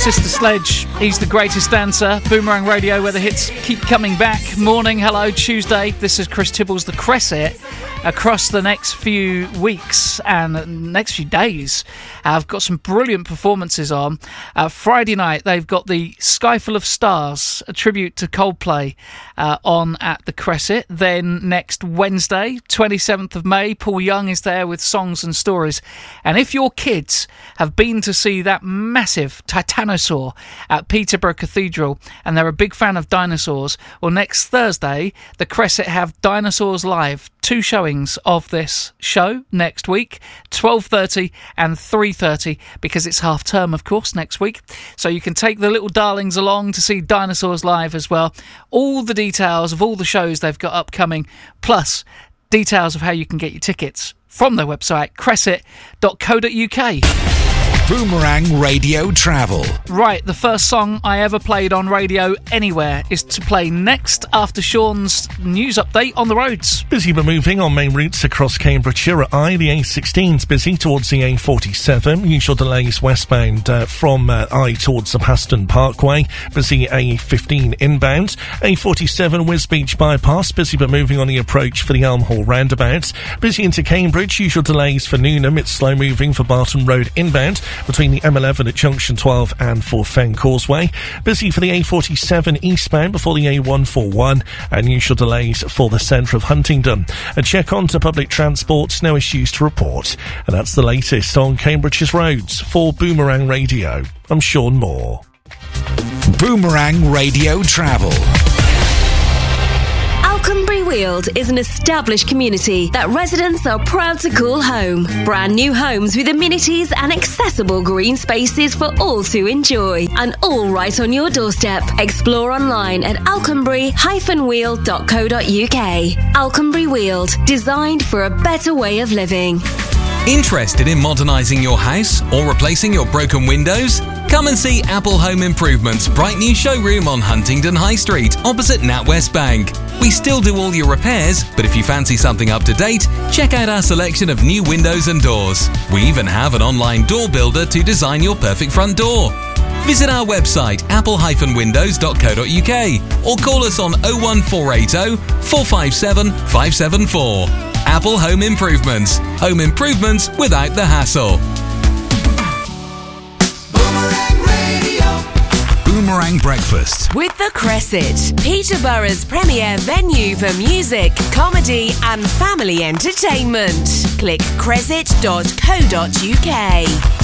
Sister Sledge, He's the Greatest Dancer. Boomerang Radio, where the hits keep coming back. Morning, hello, Tuesday. This is Chris Tibbles, the Cresset. Across the next few weeks and next few days, I've got some brilliant performances on. Friday night, they've got the Sky Full of Stars, a tribute to Coldplay, on at the Cresset. Then next Wednesday, 27th of May, Paul Young is there with Songs and Stories. And if your kids have been to see that massive Titanosaur at Peterborough Cathedral and they're a big fan of dinosaurs, well, next Thursday, the Cresset have Dinosaurs Live. 2 showings of this show next week, 12:30 and 3:30, because it's half term, of course, next week. So you can take the little darlings along to see Dinosaurs Live as well. All the details of all the shows they've got upcoming, plus details of how you can get your tickets from their website, cresset.co.uk. Boomerang Radio Travel. Right, the first song I ever played on radio anywhere is to play next after Sean's news update on the roads. Busy but moving on main routes across Cambridgeshire. At the A16's busy towards the A47. Usual delays westbound from towards the Paston Parkway. Busy A15 inbound. A47 Wisbeach bypass. Busy but moving on the approach for the Elm Hall roundabout. Busy into Cambridge. Usual delays for Newnham. It's slow moving for Barton Road inbound between the M11 at Junction 12 and for Fen Causeway. Busy for the A47 eastbound before the A141, and usual delays for the centre of Huntingdon. A check on to public transport, no issues to report. And that's the latest on Cambridge's roads. For Boomerang Radio, I'm Sean Moore. Boomerang Radio Travel. Alconbury Weald is an established community that residents are proud to call home. Brand new homes with amenities and accessible green spaces for all to enjoy. And all right on your doorstep. Explore online at alconbury-weald.co.uk. Alconbury Weald, designed for a better way of living. Interested in modernising your house or replacing your broken windows? Come and see Apple Home Improvements' bright new showroom on Huntingdon High Street, opposite NatWest Bank. We still do all your repairs, but if you fancy something up to date, check out our selection of new windows and doors. We even have an online door builder to design your perfect front door. Visit our website, apple-windows.co.uk, or call us on 01480 457 574. Apple Home Improvements. Home improvements without the hassle. Boomerang Breakfast with the Cresset, Peterborough's premier venue for music, comedy and family entertainment. Click cresset.co.uk.